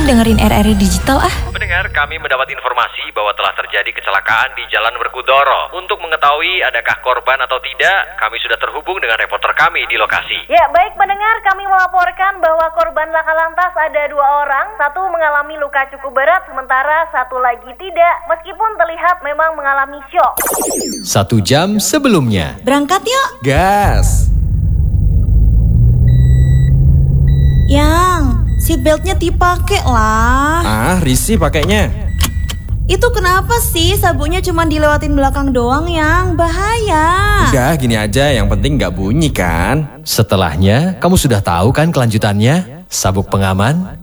dengerin RRI Digital ah. Pendengar, kami mendapat informasi bahwa telah terjadi kecelakaan di Jalan Werkudara. Untuk mengetahui adakah korban atau tidak, kami sudah terhubung dengan reporter kami di lokasi. Ya, baik pendengar, kami melaporkan bahwa korban laka lantas ada 2 orang. Satu mengalami luka cukup berat, sementara satu lagi tidak. Meskipun terlihat memang mengalami syok. 1 jam sebelumnya. Berangkat yuk. Gas. Yang, seatbeltnya dipakai lah. Ah, risih pakainya. Itu kenapa sih sabuknya cuma dilewatin belakang doang yang bahaya? Udah gini aja, yang penting nggak bunyi kan. Setelahnya, kamu sudah tahu kan kelanjutannya? Sabuk pengaman